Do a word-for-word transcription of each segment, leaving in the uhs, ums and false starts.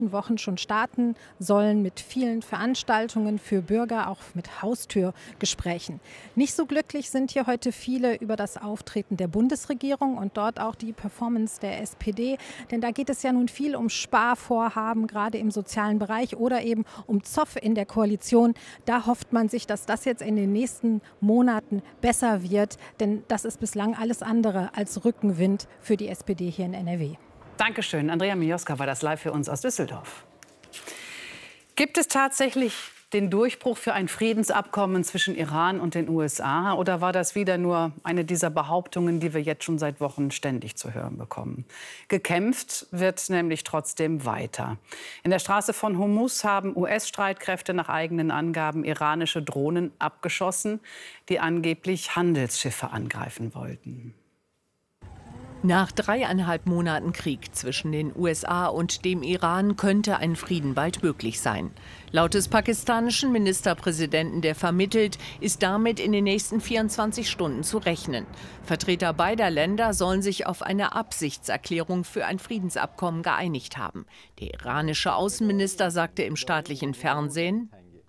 nächsten Wochen schon starten sollen mit vielen Veranstaltungen für Bürger, auch mit Haustürgesprächen. Nicht so glücklich sind hier heute viele über das Auftreten der Bundesregierung und dort auch die Performance der S P D. Denn da geht es ja nun viel um Sparvorhaben, gerade im sozialen Bereich oder eben um Zoff in der Koalition. Da hofft man sich, dass das jetzt in den nächsten Monaten besser wird, denn das ist bislang alles andere als Rückenwind für die S P D hier in N R W. Dankeschön. Andrea Mioska war das live für uns aus Düsseldorf. Gibt es tatsächlich den Durchbruch für ein Friedensabkommen zwischen Iran und den U S A? Oder war das wieder nur eine dieser Behauptungen, die wir jetzt schon seit Wochen ständig zu hören bekommen? Gekämpft wird nämlich trotzdem weiter. In der Straße von Hormuz haben U S-Streitkräfte nach eigenen Angaben iranische Drohnen abgeschossen, die angeblich Handelsschiffe angreifen wollten. Nach dreieinhalb Monaten Krieg zwischen den U S A und dem Iran könnte ein Frieden bald möglich sein. Laut des pakistanischen Ministerpräsidenten, der vermittelt, ist damit in den nächsten vierundzwanzig Stunden zu rechnen. Vertreter beider Länder sollen sich auf eine Absichtserklärung für ein Friedensabkommen geeinigt haben. Der iranische Außenminister sagte im staatlichen Fernsehen: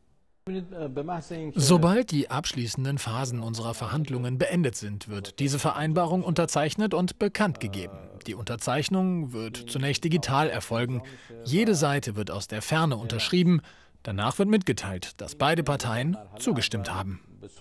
Sobald die abschließenden Phasen unserer Verhandlungen beendet sind, wird diese Vereinbarung unterzeichnet und bekannt gegeben. Die Unterzeichnung wird zunächst digital erfolgen. Jede Seite wird aus der Ferne unterschrieben. Danach wird mitgeteilt, dass beide Parteien zugestimmt haben.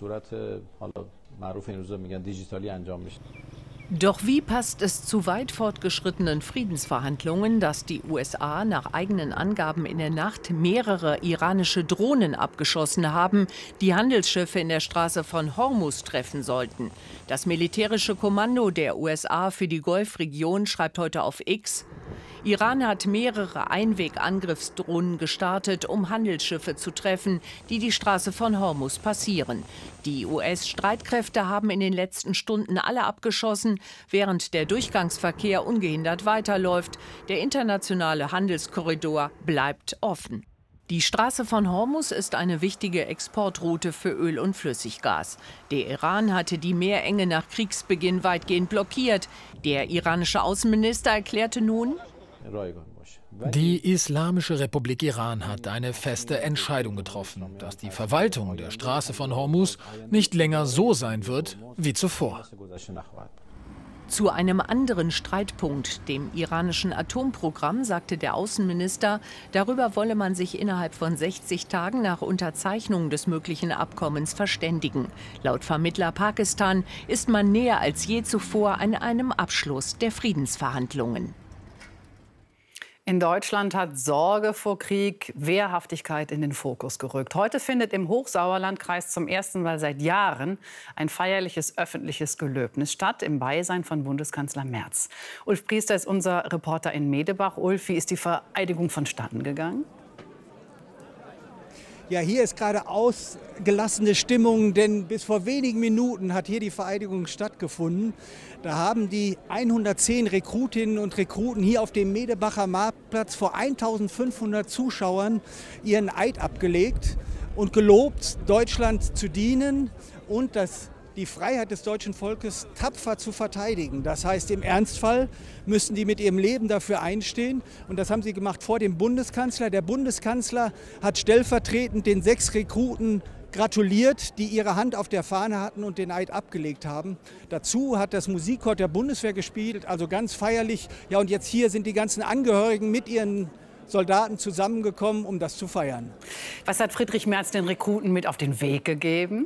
Doch wie passt es zu weit fortgeschrittenen Friedensverhandlungen, dass die U S A nach eigenen Angaben in der Nacht mehrere iranische Drohnen abgeschossen haben, die Handelsschiffe in der Straße von Hormuz treffen sollten? Das militärische Kommando der U S A für die Golfregion schreibt heute auf X: Iran hat mehrere Einwegangriffsdrohnen gestartet, um Handelsschiffe zu treffen, die die Straße von Hormuz passieren. Die U S-Streitkräfte haben in den letzten Stunden alle abgeschossen, während der Durchgangsverkehr ungehindert weiterläuft. Der internationale Handelskorridor bleibt offen. Die Straße von Hormuz ist eine wichtige Exportroute für Öl und Flüssiggas. Der Iran hatte die Meerenge nach Kriegsbeginn weitgehend blockiert. Der iranische Außenminister erklärte nun: Die Islamische Republik Iran hat eine feste Entscheidung getroffen, dass die Verwaltung der Straße von Hormuz nicht länger so sein wird wie zuvor. Zu einem anderen Streitpunkt, dem iranischen Atomprogramm, sagte der Außenminister, darüber wolle man sich innerhalb von sechzig Tagen nach Unterzeichnung des möglichen Abkommens verständigen. Laut Vermittler Pakistan ist man näher als je zuvor an einem Abschluss der Friedensverhandlungen. In Deutschland hat Sorge vor Krieg Wehrhaftigkeit in den Fokus gerückt. Heute findet im Hochsauerlandkreis zum ersten Mal seit Jahren ein feierliches öffentliches Gelöbnis statt, im Beisein von Bundeskanzler Merz. Ulf Priester ist unser Reporter in Medebach. Ulf, wie ist die Vereidigung vonstatten gegangen? Ja, hier ist gerade ausgelassene Stimmung, denn bis vor wenigen Minuten hat hier die Vereidigung stattgefunden. Da haben die hundertzehn Rekrutinnen und Rekruten hier auf dem Medebacher Marktplatz vor eintausendfünfhundert Zuschauern ihren Eid abgelegt und gelobt, Deutschland zu dienen und das die Freiheit des deutschen Volkes tapfer zu verteidigen. Das heißt, im Ernstfall müssen die mit ihrem Leben dafür einstehen. Und das haben sie gemacht vor dem Bundeskanzler. Der Bundeskanzler hat stellvertretend den sechs Rekruten gratuliert, die ihre Hand auf der Fahne hatten und den Eid abgelegt haben. Dazu hat das Musikchor der Bundeswehr gespielt, also ganz feierlich. Ja, und jetzt hier sind die ganzen Angehörigen mit ihren Soldaten zusammengekommen, um das zu feiern. Was hat Friedrich Merz den Rekruten mit auf den Weg gegeben?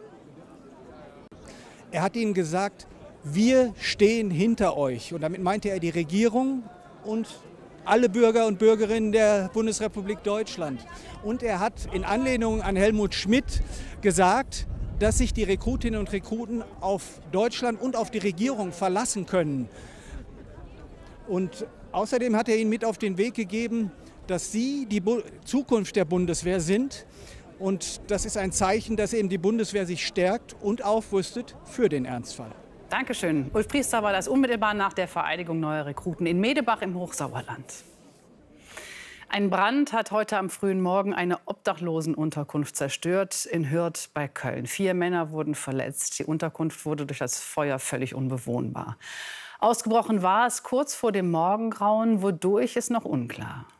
Er hat ihnen gesagt, wir stehen hinter euch. Und damit meinte er die Regierung und alle Bürger und Bürgerinnen der Bundesrepublik Deutschland. Und er hat in Anlehnung an Helmut Schmidt gesagt, dass sich die Rekrutinnen und Rekruten auf Deutschland und auf die Regierung verlassen können. Und außerdem hat er ihnen mit auf den Weg gegeben, dass sie die Zukunft der Bundeswehr sind. Und das ist ein Zeichen, dass eben die Bundeswehr sich stärkt und aufrüstet für den Ernstfall. Dankeschön. Ulf Priester war das unmittelbar nach der Vereidigung neuer Rekruten in Medebach im Hochsauerland. Ein Brand hat heute am frühen Morgen eine Obdachlosenunterkunft zerstört in Hürth bei Köln. Vier Männer wurden verletzt. Die Unterkunft wurde durch das Feuer völlig unbewohnbar. Ausgebrochen war es kurz vor dem Morgengrauen, wodurch ist noch unklar.